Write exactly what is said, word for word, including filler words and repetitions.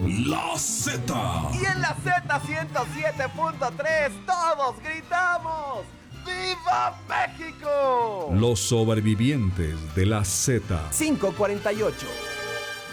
La Z. Y en la Z ciento siete punto tres todos gritamos ¡Viva México! Los sobrevivientes de la Z. cinco cuarenta y ocho.